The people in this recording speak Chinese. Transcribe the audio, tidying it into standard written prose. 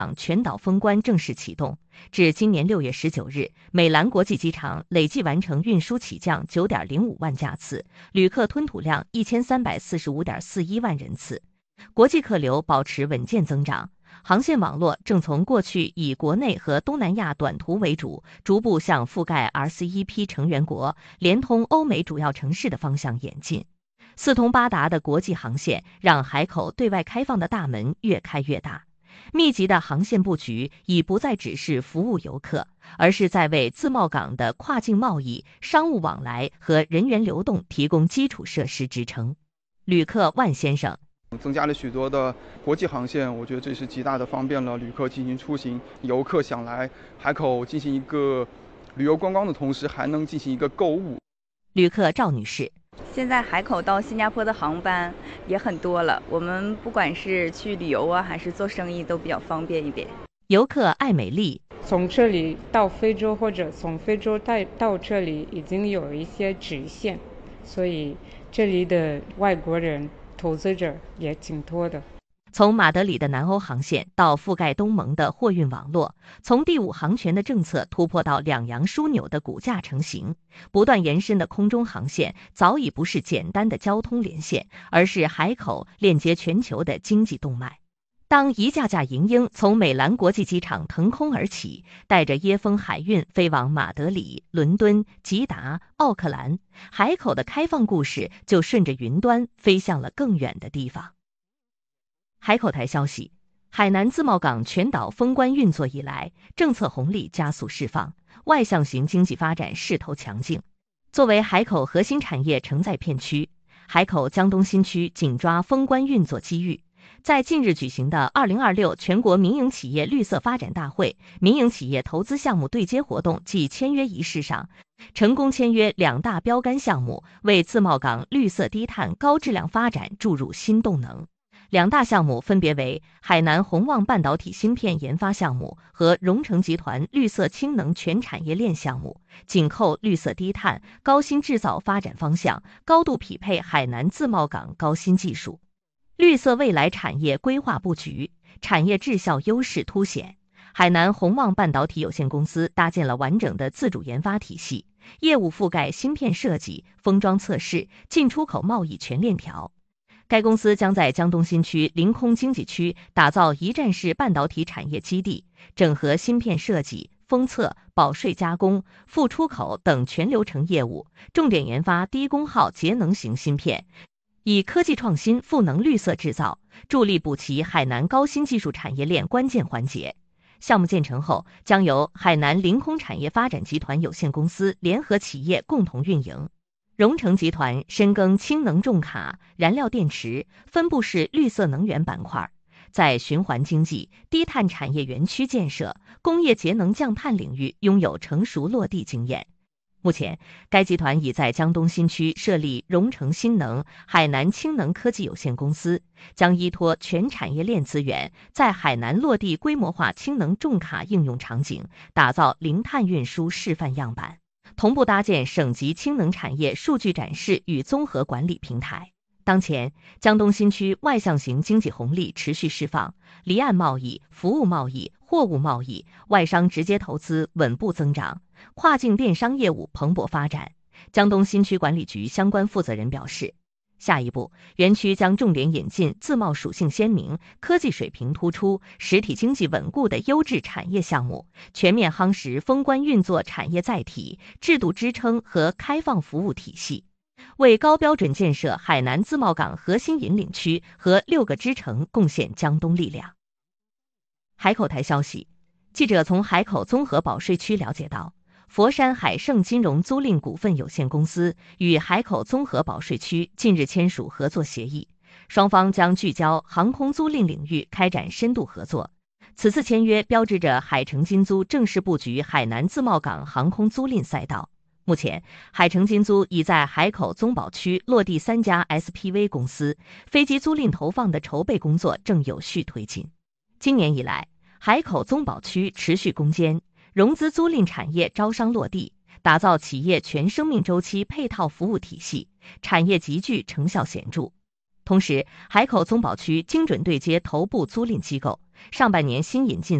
全岛封关正式启动，至今年6月19日，美兰国际机场累计完成运输起降 9.05 万架次，旅客吞吐量 1345.41 万人次，国际客流保持稳健增长。航线网络正从过去以国内和东南亚短途为主，逐步向覆盖 RCEP 成员国，连通欧美主要城市的方向演进。四通八达的国际航线让海口对外开放的大门越开越大。密集的航线布局已不再只是服务游客，而是在为自贸港的跨境贸易、商务往来和人员流动提供基础设施支撑。旅客万先生增加了许多的国际航线，我觉得这是极大的方便了旅客进行出行。游客想来海口进行一个旅游观光的同时，还能进行一个购物。 旅客赵女士， 现在海口到新加坡的航班也很多了，我们不管是去旅游啊，还是做生意都比较方便一点。 游客艾美丽， 从这里到非洲或者从非洲到这里已经有一些直线，所以这里的外国人投资者也挺多的。 从马德里的南欧航线到覆盖东盟的货运网络，从第5航权的政策突破到两洋枢纽的骨架成型，不断延伸的空中航线早已不是简单的交通连线，而是海口链接全球的经济动脉。当一架架银鹰从美兰国际机场腾空而起，带着椰风海运飞往马德里、伦敦、吉达、奥克兰，海口的开放故事就顺着云端飞向了更远的地方。海口台消息，海南自贸港全岛封关运作以来，政策红利加速释放，外向型经济发展势头强劲。作为海口核心产业承载片区，海口江东新区紧抓封关运作机遇。在近日举行的2026全国民营企业绿色发展大会民营企业投资项目对接活动暨签约仪式上，成功签约2大标杆项目，为自贸港绿色低碳高质量发展注入新动能。2大项目分别为海南宏旺半导体芯片研发项目和荣成集团绿色氢能全产业链项目，紧扣绿色低碳、高新制造发展方向，高度匹配海南自贸港高新技术。绿色未来产业规划布局，产业质效优势凸显。海南宏旺半导体有限公司搭建了完整的自主研发体系，业务覆盖芯片设计、封装测试、进出口贸易全链条。该公司将在江东新区临空经济区打造一站式半导体产业基地，整合芯片设计、封测、保税加工、副出口等全流程业务，重点研发低功耗节能型芯片，以科技创新赋能绿色制造，助力补齐海南高新技术产业链关键环节。项目建成后，将由海南临空产业发展集团有限公司联合企业共同运营。荣成集团深耕氢能重卡、燃料电池、分布式绿色能源板块，在循环经济、低碳产业园区建设、工业节能降碳领域拥有成熟落地经验。目前，该集团已在江东新区设立荣成新能、海南氢能科技有限公司，将依托全产业链资源，在海南落地规模化氢能重卡应用场景，打造零碳运输示范样板。同步搭建省级氢能产业数据展示与综合管理平台。当前，江东新区外向型经济红利持续释放，离岸贸易、服务贸易、货物贸易、外商直接投资稳步增长，跨境电商业务蓬勃发展。江东新区管理局相关负责人表示，下一步，园区将重点引进自贸属性鲜明、科技水平突出、实体经济稳固的优质产业项目，全面夯实封关运作产业载体、制度支撑和开放服务体系，为高标准建设海南自贸港核心引领区和6个支城贡献江东力量。海口台消息，记者从海口综合保税区了解到，佛山海盛金融租赁股份有限公司与海口综合保税区近日签署合作协议，双方将聚焦航空租赁领域开展深度合作。此次签约标志着海盛金租正式布局海南自贸港航空租赁赛道。目前，海盛金租已在海口综保区落地3家 SPV 公司，飞机租赁投放的筹备工作正有序推进。今年以来，海口综保区持续攻坚融资租赁产业招商落地，打造企业全生命周期配套服务体系，产业集聚成效显著。 同时，海口综保区精准对接头部租赁机构，上半年新引进